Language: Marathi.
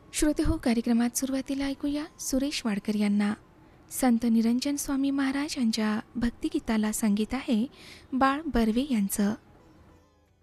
श्रोते हो, कार्यक्रमात सुरुवातीला ऐकूया सुरेश वाडकर यांना. संत निरंजन स्वामी महाराज यांच्या भक्तिगीताला संगीत आहे बाळ बर्वे यांचं.